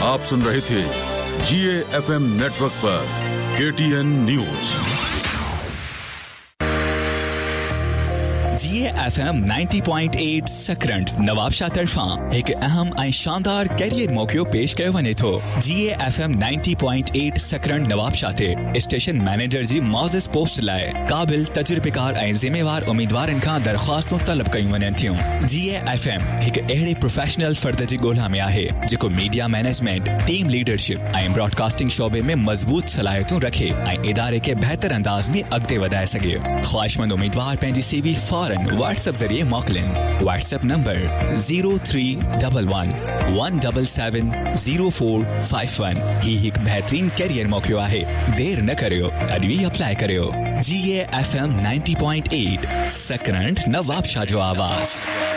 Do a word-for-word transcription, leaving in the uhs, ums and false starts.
आप सुन रहे थे जीए एफएम नेटवर्क पर केटीएन न्यूज। जीए एफएम नब्बे पॉइंट आठ सकरंट नवाबशाह तरफा एक अहम ऐं शानदार कैरियर मौक़ो पेश कयो वञे थो। जीए एफएम नब्बे पॉइंट आठ सकरंट नवाबशाह ते स्टेशन मैनेजर जी मौज़िज़ पोस्ट लाइ क़ाबिल तजुर्बेकार ऐं ज़िम्मेवार उम्मीदवारनि खां दरख़्वास्तूं तलब कयूं वञनि थियूं। जीए एफएम हिकु अहिड़े प्रोफेशनल फ़र्द जी ॻोल्हा में आहे जेको मीडिया मैनेजमेंट, टीम लीडरशिप ऐं ब्रॉडकास्टिंग शोबे में मज़बूत सलाहियतूं रखे ऐं इदारे खे बहितर अंदाज़ में अॻिते वधाए सघे। ख़्वाहिशमंद उम्मीदवार पंहिंजी सीवी फौरन व्हाट्सएप जरिए मोकलिन। WhatsApp number zero three one one one seven seven zero four five one. ही एक बेहतरीन कैरियर मौक़ो आहे। देर न करियो, अॼु ही अप्लाई करियो। जीए एफएम नब्बे पॉइंट आठ सकरंट नवाबशाह जो आवाज़।